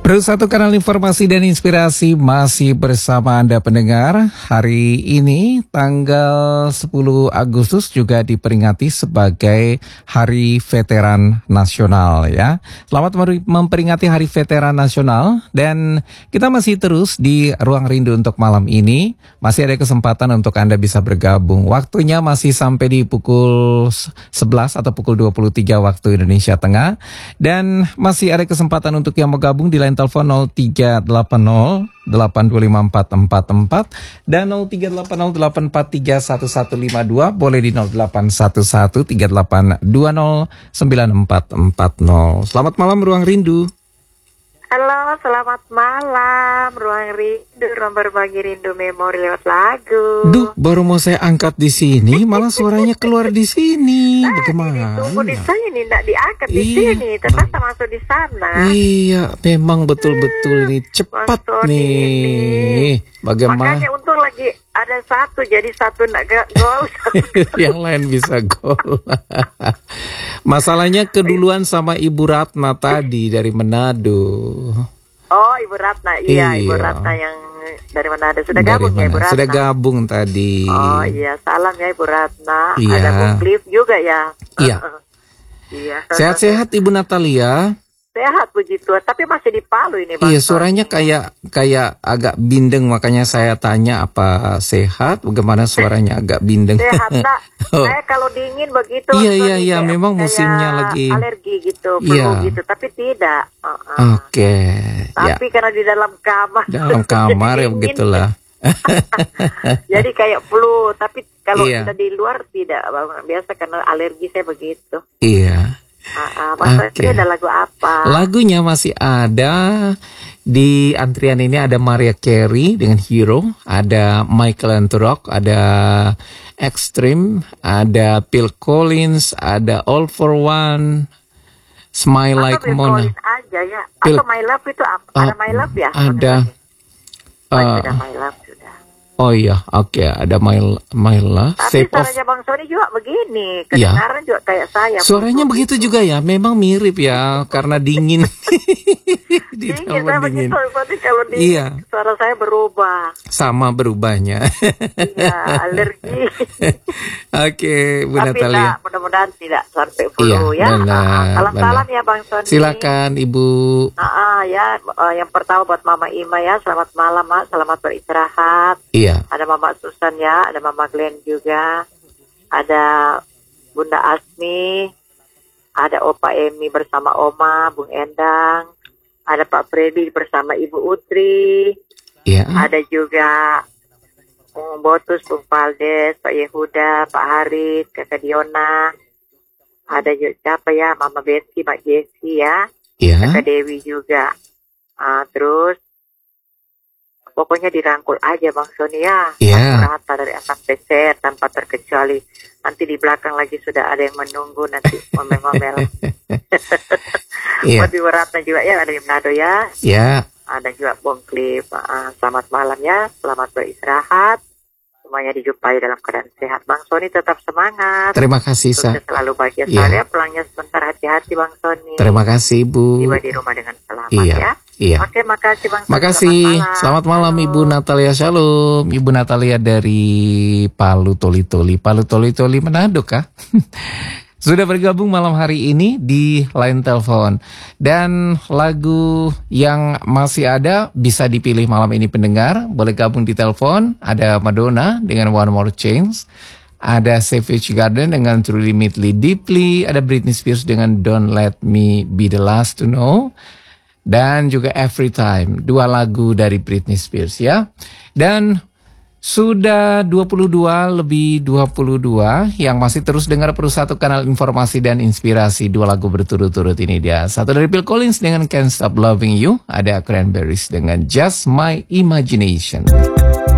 Terus satu kanal informasi dan inspirasi masih bersama Anda pendengar. Hari ini tanggal 10 Agustus juga diperingati sebagai Hari Veteran Nasional ya. Selamat memperingati Hari Veteran Nasional dan kita masih terus di Ruang Rindu untuk malam ini. Masih ada kesempatan untuk Anda bisa bergabung. Waktunya masih sampai di pukul 11 atau pukul 23 waktu Indonesia Tengah. Dan masih ada kesempatan untuk yang mau gabung di line telepon 0380 8254444 dan 0380 8431152, boleh di 0811 3820 9440. Selamat malam Ruang Rindu. Halo, selamat malam Ruang Rindu, ruang berbagi rindu memori lewat lagu. Duh, baru mau saya angkat di sini, malah suaranya keluar di sini. Bagaimana? Tunggu di sini, tidak diangkat di sini, ternyata masuk di sana. Iya, memang betul-betul ini cepat nih. Bagaimana? Makanya untung lagi ada satu, jadi satu tidak gol. Yang lain bisa gol. Masalahnya keduluan sama Ibu Ratna tadi dari Manado. Oh, Ibu Ratna, iya. Ibu Ratna yang dari Manado. Sudah gabung ya Ibu Ratna? Sudah gabung tadi. Oh iya, salam ya Ibu Ratna. Iya. Ada Bung Cliff juga ya. Iya. Iya. Sehat-sehat Ibu Natalia. Sehat puji Tuhan, tapi masih di Palu ini Bang. Iya, suaranya kayak agak bindeng, makanya saya tanya apa sehat, bagaimana suaranya agak bindeng. Sehat, tak? Saya kalau dingin begitu. Iya, memang musimnya lagi alergi gitu, flu gitu, tapi tidak. Oke. Tapi karena di dalam kamar. Dalam kamar ya begitulah. Jadi kayak flu, tapi kalau kita di luar tidak, biasa karena alergi saya begitu. Iya. Ini ada lagu apa? Lagunya masih ada di antrian ini, ada Mariah Carey dengan Hero, ada Michael Anturok, ada Extreme, ada Phil Collins, ada All for One, Smile Like Mona. Phil Collins aja ya. Atau My Love itu apa? Ada My Love ya? Ada. Sudah My Love sudah. Oh iya, oke, ada My Love. Tapi suaranya Bang Sony juga begini, kedengaran juga kayak saya. Suaranya begitu juga ya, memang mirip ya, karena dingin. Dingin, saya begitu, berarti kalau dingin suara saya berubah. Sama berubahnya. Iya, alergi. Oke, Bu Natalia. Tapi enggak, mudah-mudahan tidak sampai flu ya. Salam-salam ya Bang Sony. Silakan Ibu. Yang pertama buat Mama Ima ya, selamat malam Mak, selamat beristirahat. Iya. Ada Mama Susan ya, ada Mama Glenn juga, ada Bunda Asmi, ada Opa Emi bersama Oma, Bung Endang, ada Pak Freddy bersama Ibu Utri, ada juga Bung Botus, Bung Valdes, Pak Yehuda, Pak Haris, Kakak Diona, ada juga siapa ya, Mama Betty, Mak Jessi ya, Kakak Dewi juga, terus pokoknya dirangkul aja Bang Sony ya. Rata dari A sampai Z tanpa terkecuali. Nanti di belakang lagi sudah ada yang menunggu nanti ngomel-ngomel. Buat Ibu Ratna juga ya, ada di Manado ya. Ada juga Bung Cliff. Selamat malam ya, selamat beristirahat. Semuanya dijumpai dalam keadaan sehat. Bang Sony tetap semangat. Terima kasih Sa. Selalu bahagia. Saya pulangnya sebentar, hati-hati Bang Sony. Terima kasih Bu. Tiba di rumah dengan selamat ya. Oke, makasih Bang Sony. Makasih. Selamat malam Ibu Natalia. Shalom. Ibu Natalia dari Palu Toli-Toli. Palu Toli-Toli Manado kah? Sudah bergabung malam hari ini di line telepon. Dan lagu yang masih ada bisa dipilih malam ini pendengar. Boleh gabung di telepon. Ada Madonna dengan One More Chance. Ada Savage Garden dengan Truly Madly Deeply. Ada Britney Spears dengan Don't Let Me Be The Last To Know. Dan juga Every Time. Dua lagu dari Britney Spears ya. Dan sudah 22:22 yang masih terus dengar satu kanal informasi dan inspirasi. Dua lagu berturut-turut ini dia. Satu dari Phil Collins dengan Can't Stop Loving You. Ada Cranberries dengan Just My Imagination.